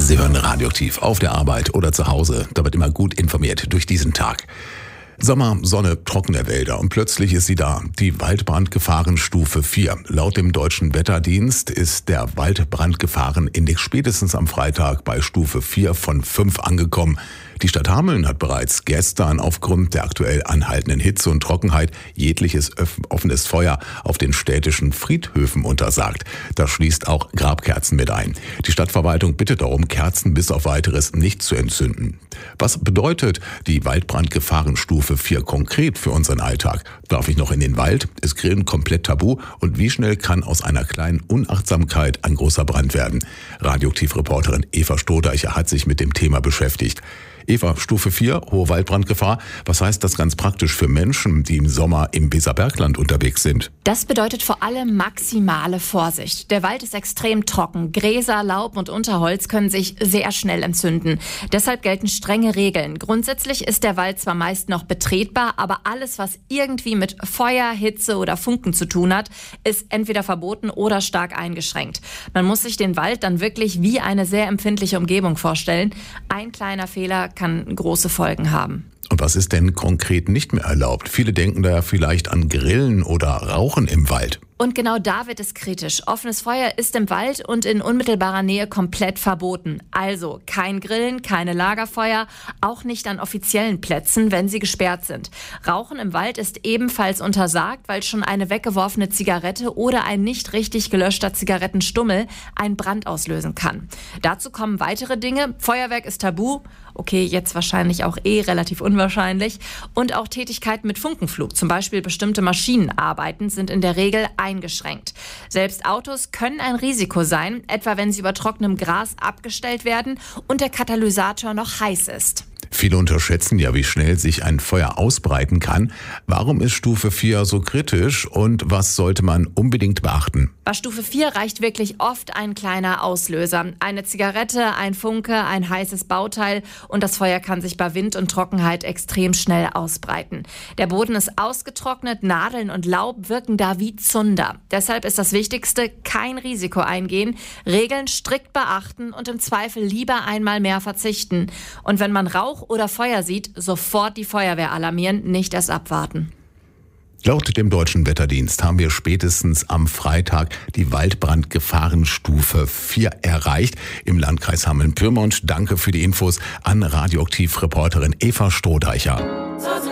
Sie hören Radioaktiv auf der Arbeit oder zu Hause. Da wird immer gut informiert durch diesen Tag. Sommer, Sonne, trockene Wälder und plötzlich ist sie da. Die Waldbrandgefahrenstufe 4. Laut dem Deutschen Wetterdienst ist der Waldbrandgefahrenindex spätestens am Freitag bei Stufe 4 von 5 angekommen. Die Stadt Hameln hat bereits gestern aufgrund der aktuell anhaltenden Hitze und Trockenheit jegliches offenes Feuer auf den städtischen Friedhöfen untersagt. Das schließt auch Grabkerzen mit ein. Die Stadtverwaltung bittet darum, Kerzen bis auf Weiteres nicht zu entzünden. Was bedeutet die Waldbrandgefahrenstufe 4 konkret für unseren Alltag? Darf ich noch in den Wald? Ist Grillen komplett tabu? Und wie schnell kann aus einer kleinen Unachtsamkeit ein großer Brand werden? Radioaktiv-Reporterin Eva Stodeicher hat sich mit dem Thema beschäftigt. Eva, Stufe 4, hohe Waldbrandgefahr. Was heißt das ganz praktisch für Menschen, die im Sommer im Weserbergland unterwegs sind? Das bedeutet vor allem maximale Vorsicht. Der Wald ist extrem trocken. Gräser, Laub und Unterholz können sich sehr schnell entzünden. Deshalb gelten strenge Regeln. Grundsätzlich ist der Wald zwar meist noch betretbar, aber alles, was irgendwie mit Feuer, Hitze oder Funken zu tun hat, ist entweder verboten oder stark eingeschränkt. Man muss sich den Wald dann wirklich wie eine sehr empfindliche Umgebung vorstellen. Ein kleiner Fehler kann große Folgen haben. Und was ist denn konkret nicht mehr erlaubt? Viele denken da ja vielleicht an Grillen oder Rauchen im Wald. Und genau da wird es kritisch. Offenes Feuer ist im Wald und in unmittelbarer Nähe komplett verboten. Also kein Grillen, keine Lagerfeuer, auch nicht an offiziellen Plätzen, wenn sie gesperrt sind. Rauchen im Wald ist ebenfalls untersagt, weil schon eine weggeworfene Zigarette oder ein nicht richtig gelöschter Zigarettenstummel einen Brand auslösen kann. Dazu kommen weitere Dinge. Feuerwerk ist tabu. Okay, jetzt wahrscheinlich auch relativ unwahrscheinlich. Und auch Tätigkeiten mit Funkenflug, zum Beispiel bestimmte Maschinenarbeiten, sind in der Regel eingeschränkt. Selbst Autos können ein Risiko sein, etwa wenn sie über trockenem Gras abgestellt werden und der Katalysator noch heiß ist. Viele unterschätzen ja, wie schnell sich ein Feuer ausbreiten kann. Warum ist Stufe 4 so kritisch und was sollte man unbedingt beachten? Bei Stufe 4 reicht wirklich oft ein kleiner Auslöser. Eine Zigarette, ein Funke, ein heißes Bauteil und das Feuer kann sich bei Wind und Trockenheit extrem schnell ausbreiten. Der Boden ist ausgetrocknet, Nadeln und Laub wirken da wie Zunder. Deshalb ist das Wichtigste, kein Risiko eingehen, Regeln strikt beachten und im Zweifel lieber einmal mehr verzichten. Und wenn man Rauch oder Feuer sieht, sofort die Feuerwehr alarmieren, nicht erst abwarten. Laut dem Deutschen Wetterdienst haben wir spätestens am Freitag die Waldbrandgefahrenstufe 4 erreicht im Landkreis Hameln-Pyrmont. Danke für die Infos an Radioaktiv-Reporterin Eva Stodeicher.